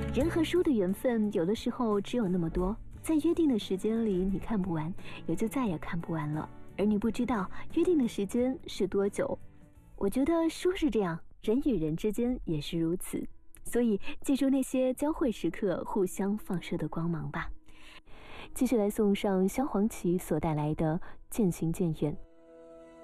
人和书的缘分，有的时候只有那么多，在约定的时间里你看不完，也就再也看不完了。而你不知道约定的时间是多久。我觉得书是这样，人与人之间也是如此。所以记住那些交汇时刻互相放射的光芒吧。继续来送上萧煌奇所带来的渐行渐远。